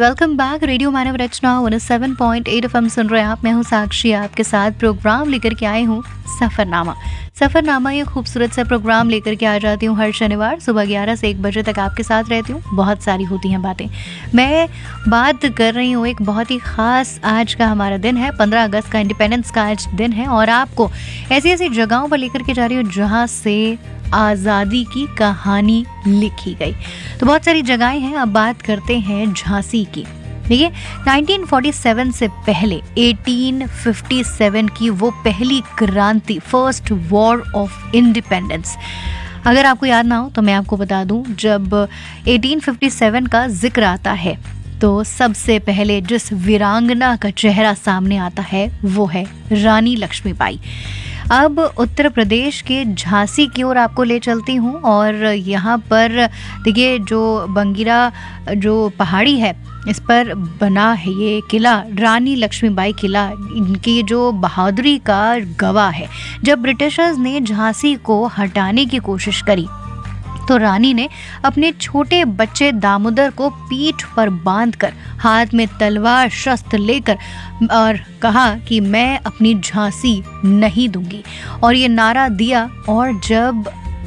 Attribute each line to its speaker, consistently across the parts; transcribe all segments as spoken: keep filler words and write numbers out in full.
Speaker 1: Welcome back. Radio मानव रचना one seven point eight F M सुन रहे हैं आप। मैं हूँ साक्षी, आपके साथ प्रोग्राम लेकर के आई हूँ सफ़रनामा। सफ़रनामा ये खूबसूरत सा प्रोग्राम लेकर के आ जाती हूँ हर शनिवार सुबह ग्यारह से एक बजे तक आपके साथ रहती हूँ। बहुत सारी होती हैं बातें। मैं बात कर रही हूँ एक बहुत ही ख़ास, आज का हमारा दिन है, पंद्रह अगस्त का, इंडिपेंडेंस का आज दिन है, और आपको ऐसी ऐसी जगहों पर लेकर के जा रही हूँ जहाँ से आज़ादी की कहानी लिखी गई। तो बहुत सारी जगहें हैं। अब बात करते हैं झांसी की। देखिए, नाइनटीन फोर्टी सेवन से पहले एटीन फिफ्टी सेवन की वो पहली क्रांति, फर्स्ट वॉर ऑफ इंडिपेंडेंस, अगर आपको याद ना हो तो मैं आपको बता दूं, जब एटीन फिफ्टी सेवन का जिक्र आता है तो सबसे पहले जिस वीरांगना का चेहरा सामने आता है वो है रानी लक्ष्मीबाई। अब उत्तर प्रदेश के झांसी की ओर आपको ले चलती हूँ, और यहाँ पर देखिए जो बंगिरा जो पहाड़ी है इस पर बना है ये किला, रानी लक्ष्मीबाई किला। इनकी जो बहादुरी का गवाह है। जब ब्रिटिशर्स ने झांसी को हटाने की कोशिश करी तो रानी ने अपने छोटे बच्चे दामोदर को पीठ पर बांधकर, हाथ में तलवार शस्त्र लेकर, और कहा कि मैं अपनी झांसी नहीं दूंगी, और ये नारा दिया। और जब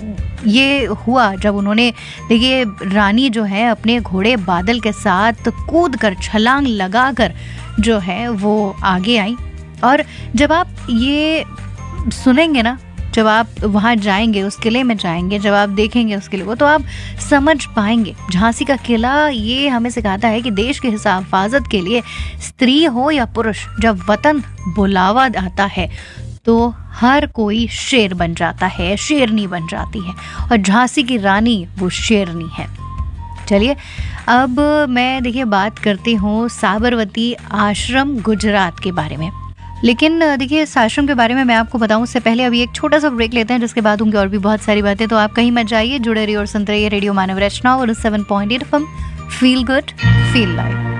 Speaker 1: ये हुआ, जब उन्होंने, देखिए रानी जो है अपने घोड़े बादल के साथ कूद कर, छलांग लगाकर जो है वो आगे आई। और जब आप ये सुनेंगे ना, जब आप वहाँ जाएंगे, उस किले में जाएंगे, जब आप देखेंगे उस किले को, तो आप समझ पाएंगे झांसी का किला ये हमें सिखाता है कि देश के हिफाजत के लिए स्त्री हो या पुरुष, जब वतन बुलावा आता है तो हर कोई शेर बन जाता है, शेरनी बन जाती है, और झांसी की रानी वो शेरनी है। चलिए अब मैं देखिए बात करती हूँ साबरमती आश्रम गुजरात के बारे में। लेकिन देखिए इस आश्रम के बारे में मैं आपको बताऊं उससे पहले अभी एक छोटा सा ब्रेक लेते हैं, जिसके बाद होंगे और भी बहुत सारी बातें। तो आप कहीं मत जाइए, जुड़े रहिए और सुनते रहिए रेडियो मानव रचना और seven point eight F M. Feel good, feel live.